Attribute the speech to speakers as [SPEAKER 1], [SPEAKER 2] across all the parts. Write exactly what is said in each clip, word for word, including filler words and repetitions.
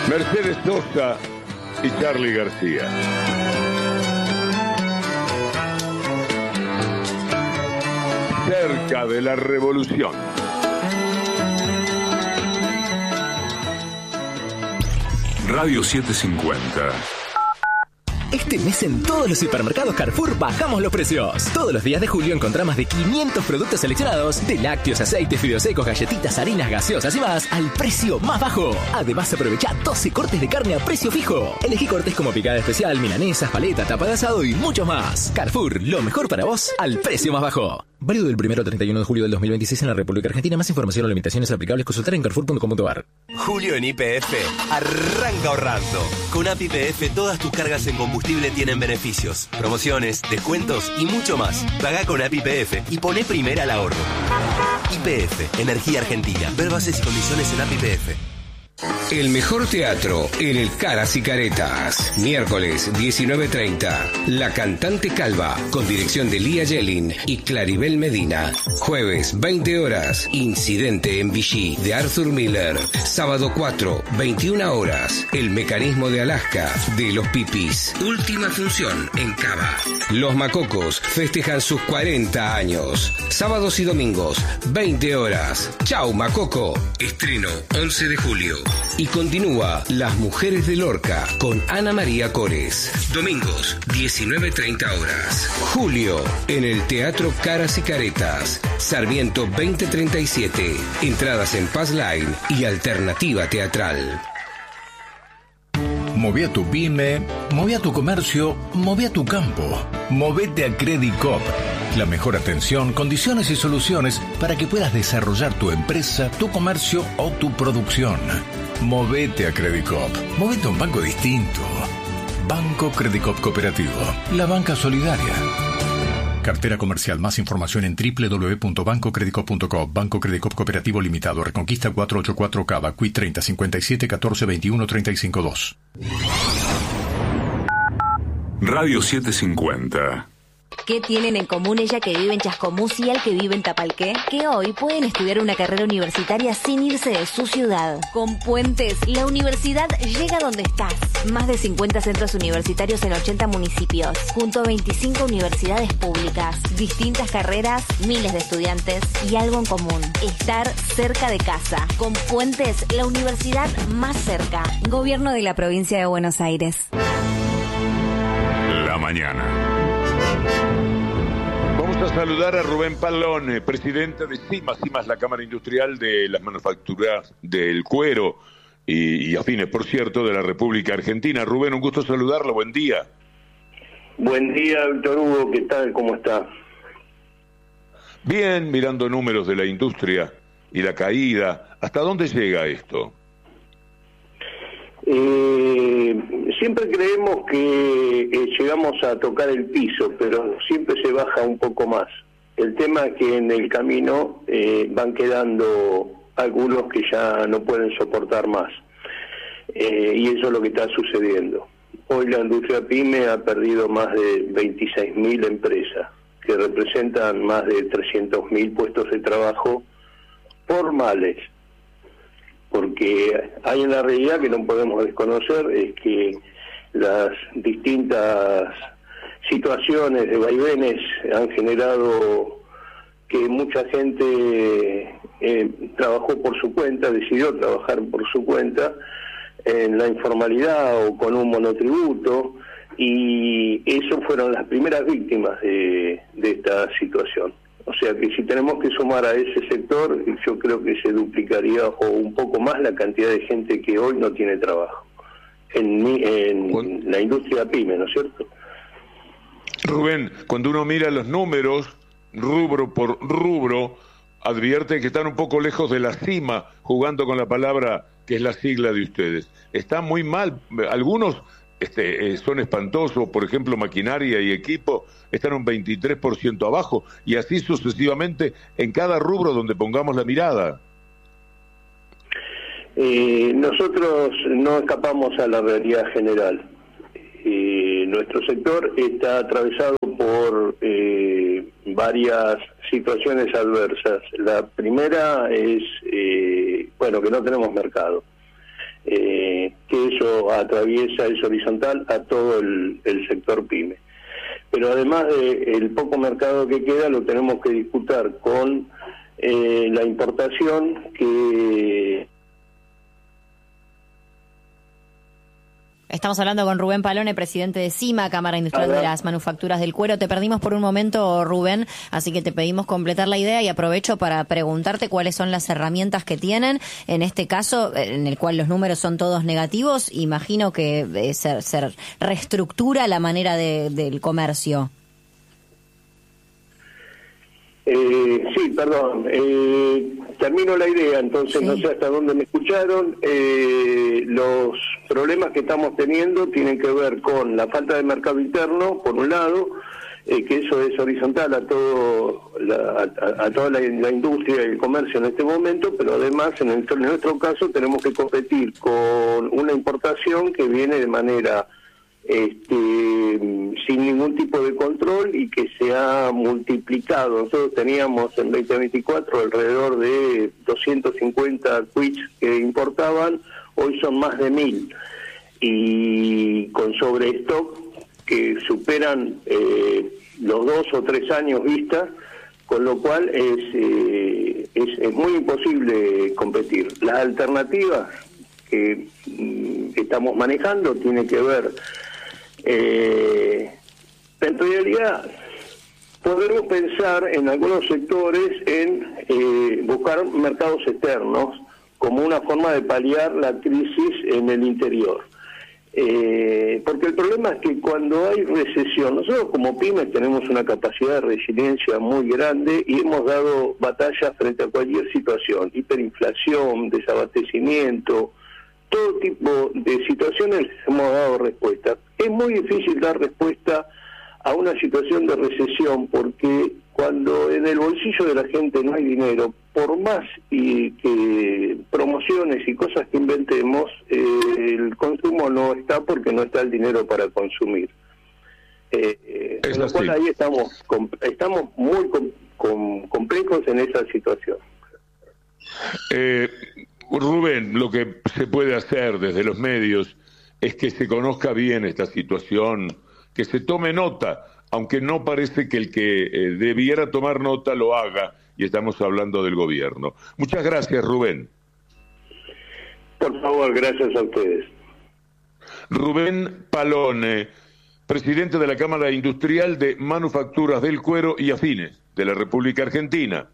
[SPEAKER 1] Mercedes Sosa y Charly García. Cerca de la revolución.
[SPEAKER 2] Radio setecientos cincuenta.
[SPEAKER 3] Este mes en todos los supermercados Carrefour bajamos los precios. Todos los días de julio encontrá más de quinientos productos seleccionados de lácteos, aceites, fideos secos, galletitas, harinas, gaseosas y más al precio más bajo. Además aprovecha doce cortes de carne a precio fijo. Elegí cortes como picada especial, milanesas, paleta, tapa de asado y mucho más. Carrefour, lo mejor para vos al precio más bajo. Válido del primero al treinta y uno de julio del dos mil veintiséis en la República Argentina. Más información o limitaciones aplicables consultar en carrefour punto com punto a r.
[SPEAKER 4] Julio en Y P F arranca ahorrando. Con A P I P F todas tus cargas en combustible tienen beneficios, promociones, descuentos y mucho más. Pagá con A P I P F y poné primera al ahorro. Y P F, Energía Argentina. Ver bases y condiciones en A P I P F.
[SPEAKER 5] El mejor teatro en el Caras y Caretas. Miércoles diecinueve treinta. La Cantante Calva, con dirección de Lía Yelin y Claribel Medina. Jueves veinte horas. Incidente en Vichy de Arthur Miller. Sábado cuatro, veintiuna horas. El Mecanismo de Alaska de Los Pipis. Última función en Cava. Los Macocos festejan sus cuarenta años. Sábados y domingos, veinte horas. Chau Macoco. Estreno once de julio. Y continúa Las Mujeres de Lorca con Ana María Cores. Domingos, diecinueve treinta horas. Julio, en el Teatro Caras y Caretas. Sarmiento veinte treinta y siete. Entradas en Passline y Alternativa Teatral.
[SPEAKER 6] Moví a tu pyme, moví a tu comercio, moví a tu campo. Movete a Credit Coop. La mejor atención, condiciones y soluciones para que puedas desarrollar tu empresa, tu comercio o tu producción. Movete a Credit Coop. Movete a un banco distinto. Banco Credit Coop Cooperativo. La banca solidaria. Cartera comercial. Más información en doble u doble u doble u punto banco credit coop punto com. Banco Credit Coop Cooperativo Limitado. Reconquista cuatrocientos ochenta y cuatro Cava. Q I treinta cincuenta y siete catorce veintiuno treinta y cinco dos.
[SPEAKER 2] Radio setecientos cincuenta.
[SPEAKER 7] ¿Qué tienen en común ella que vive en Chascomús y el que vive en Tapalqué? Que hoy pueden estudiar una carrera universitaria sin irse de su ciudad. Con Puentes, la universidad llega donde estás. Más de cincuenta centros universitarios en ochenta municipios, junto a veinticinco universidades públicas. Distintas carreras, miles de estudiantes y algo en común: estar cerca de casa. Con Puentes, la universidad más cerca. Gobierno de la Provincia de Buenos Aires.
[SPEAKER 2] La mañana.
[SPEAKER 1] Vamos a saludar a Rubén Palone, presidente de CIMA. CIMA es la Cámara Industrial de las Manufacturas del Cuero y, y afines, por cierto, de la República Argentina. Rubén, un gusto saludarlo, buen día.
[SPEAKER 8] Buen día, Víctor Hugo, ¿qué tal? ¿Cómo está?
[SPEAKER 1] Bien, mirando números de la industria y la caída. ¿Hasta dónde llega esto?
[SPEAKER 8] Eh, siempre creemos que eh, llegamos a tocar el piso, pero siempre se baja un poco más. El tema es que en el camino eh, van quedando algunos que ya no pueden soportar más. Eh, y eso es lo que está sucediendo. Hoy la industria PYME ha perdido más de veintiséis mil empresas, que representan más de trescientos mil puestos de trabajo formales. Porque hay una realidad que no podemos desconocer, es que las distintas situaciones de vaivenes han generado que mucha gente eh, trabajó por su cuenta, decidió trabajar por su cuenta en la informalidad o con un monotributo, y eso fueron las primeras víctimas de, de esta situación. O sea que si tenemos que sumar a ese sector, yo creo que se duplicaría o un poco más la cantidad de gente que hoy no tiene trabajo en, en la industria PYME, ¿no es cierto?
[SPEAKER 1] Rubén, cuando uno mira los números, rubro por rubro, advierte que están un poco lejos de la cima, jugando con la palabra que es la sigla de ustedes. Está muy mal, algunos este, eh, son espantosos, por ejemplo, maquinaria y equipo están un veintitrés por ciento abajo, y así sucesivamente en cada rubro donde pongamos la mirada.
[SPEAKER 8] Eh, nosotros no escapamos a la realidad general. Eh, nuestro sector está atravesado por eh, varias situaciones adversas. La primera es, eh, bueno, que no tenemos mercado. Eh, que eso atraviesa, es horizontal a todo el, el sector pyme. Pero además del poco mercado que queda, lo tenemos que disputar con eh, la importación que...
[SPEAKER 7] Estamos hablando con Rubén Palone, presidente de CIMA, Cámara Industrial de las Manufacturas del Cuero. Te perdimos por un momento, Rubén, así que te pedimos completar la idea y aprovecho para preguntarte cuáles son las herramientas que tienen. En este caso, en el cual los números son todos negativos, imagino que eh, se, se reestructura la manera de, del comercio.
[SPEAKER 8] Eh, sí, perdón, eh, termino la idea, entonces sí. No sé hasta dónde me escucharon. Eh, los problemas que estamos teniendo tienen que ver con la falta de mercado interno, por un lado, eh, que eso es horizontal a todo la, a, a toda la, la industria y el comercio en este momento, pero además en, el, en nuestro caso tenemos que competir con una importación que viene de manera Este, sin ningún tipo de control y que se ha multiplicado. Nosotros teníamos en veinte veinticuatro alrededor de doscientos cincuenta quits que importaban, hoy son más de mil, y con sobrestock que superan eh, los dos o tres años vista, con lo cual es, eh, es, es muy imposible competir. Las alternativas que mm, estamos manejando tienen que ver Eh, en realidad podemos pensar en algunos sectores en eh, buscar mercados externos como una forma de paliar la crisis en el interior, eh, porque el problema es que cuando hay recesión, nosotros como pymes tenemos una capacidad de resiliencia muy grande y hemos dado batalla frente a cualquier situación, hiperinflación, desabastecimiento, todo tipo de situaciones hemos dado respuesta. Es muy difícil dar respuesta a una situación de recesión porque cuando en el bolsillo de la gente no hay dinero, por más y que promociones y cosas que inventemos, eh, el consumo no está porque no está el dinero para consumir. Eh, con lo cual ahí estamos, estamos muy com, com, complejos en esa situación.
[SPEAKER 1] Eh... Rubén, lo que se puede hacer desde los medios es que se conozca bien esta situación, que se tome nota, aunque no parece que el que eh, debiera tomar nota lo haga, y estamos hablando del gobierno. Muchas gracias, Rubén.
[SPEAKER 8] Por favor, gracias a ustedes.
[SPEAKER 1] Rubén Palone, presidente de la Cámara Industrial de Manufacturas del Cuero y Afines de la República Argentina.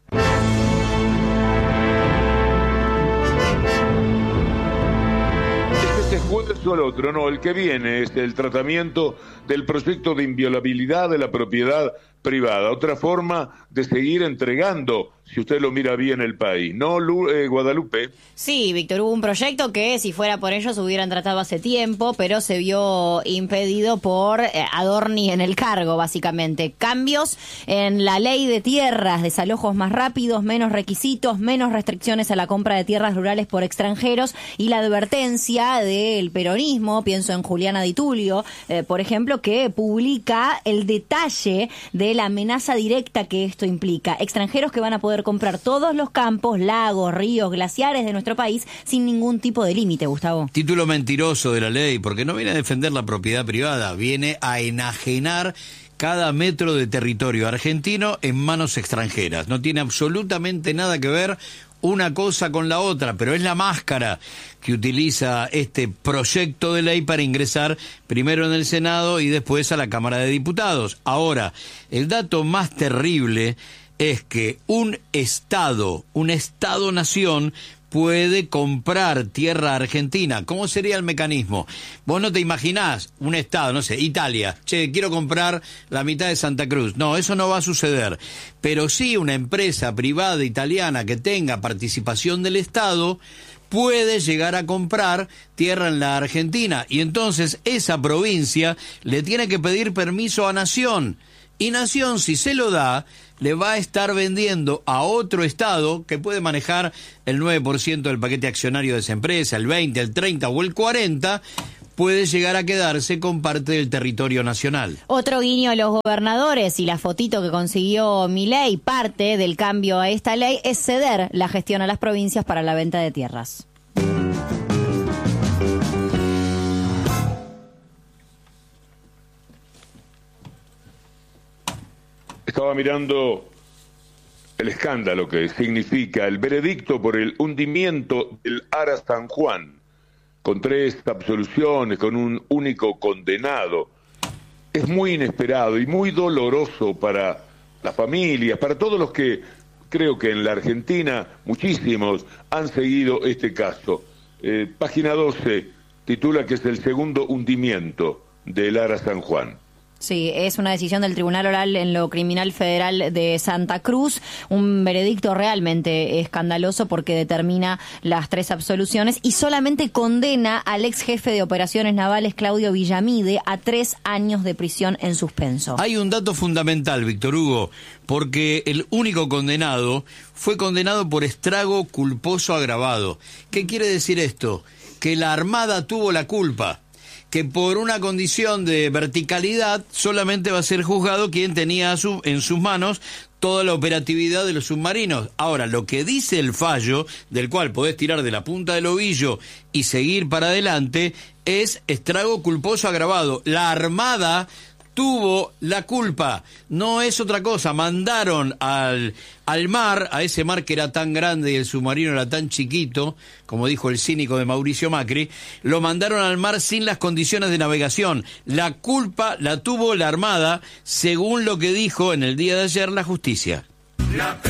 [SPEAKER 1] Jueves o el otro, no, el que viene es el tratamiento del proyecto de inviolabilidad de la propiedad privada, otra forma de seguir entregando, si usted lo mira bien, el país, ¿no, Lu, eh, Guadalupe?
[SPEAKER 7] Sí, Víctor, hubo un proyecto que si fuera por ellos hubieran tratado hace tiempo, pero se vio impedido por eh, Adorni en el cargo, básicamente. Cambios en la ley de tierras, desalojos más rápidos, menos requisitos, menos restricciones a la compra de tierras rurales por extranjeros y la advertencia del peronismo, pienso en Juliana Di Tulio, eh, por ejemplo, que publica el detalle de la amenaza directa que esto implica. Extranjeros que van a poder comprar todos los campos, lagos, ríos, glaciares de nuestro país sin ningún tipo de límite, Gustavo.
[SPEAKER 9] Título mentiroso de la ley, porque no viene a defender la propiedad privada, viene a enajenar cada metro de territorio argentino en manos extranjeras. No tiene absolutamente nada que ver una cosa con la otra, pero es la máscara que utiliza este proyecto de ley para ingresar primero en el Senado y después a la Cámara de Diputados. Ahora, el dato más terrible es que un Estado, un Estado-nación, puede comprar tierra argentina. ¿Cómo sería el mecanismo? Vos no te imaginás un Estado, no sé, Italia, che, quiero comprar la mitad de Santa Cruz. No, eso no va a suceder. Pero sí una empresa privada italiana que tenga participación del Estado puede llegar a comprar tierra en la Argentina. Y entonces esa provincia le tiene que pedir permiso a Nación. Y Nación, si se lo da, le va a estar vendiendo a otro Estado que puede manejar el nueve por ciento del paquete accionario de esa empresa, el veinte, el treinta o el cuarenta, puede llegar a quedarse con parte del territorio nacional.
[SPEAKER 7] Otro guiño a los gobernadores y la fotito que consiguió Milei, parte del cambio a esta ley es ceder la gestión a las provincias para la venta de tierras.
[SPEAKER 1] estaba mirando el escándalo que significa el veredicto por el hundimiento del Ara San Juan, con tres absoluciones, con un único condenado. Es muy inesperado y muy doloroso para las familias, para todos los que, creo que en la Argentina, muchísimos han seguido este caso. Eh, página doce titula que es el segundo hundimiento del Ara San Juan.
[SPEAKER 10] Sí, es una decisión del Tribunal Oral en lo Criminal Federal de Santa Cruz, un veredicto realmente escandaloso porque determina las tres absoluciones y solamente condena al ex jefe de operaciones navales Claudio Villamide a tres años de prisión en suspenso.
[SPEAKER 9] Hay un dato fundamental, Víctor Hugo, porque el único condenado fue condenado por estrago culposo agravado. ¿Qué quiere decir esto? Que la Armada tuvo la culpa, que por una condición de verticalidad solamente va a ser juzgado quien tenía a su, en sus manos toda la operatividad de los submarinos. Ahora, lo que dice el fallo, del cual podés tirar de la punta del ovillo y seguir para adelante, es estrago culposo agravado. La Armada tuvo la culpa, no es otra cosa. Mandaron al, al mar, a ese mar que era tan grande y el submarino era tan chiquito, como dijo el cínico de Mauricio Macri, lo mandaron al mar sin las condiciones de navegación. La culpa la tuvo la Armada, según lo que dijo en el día de ayer la justicia.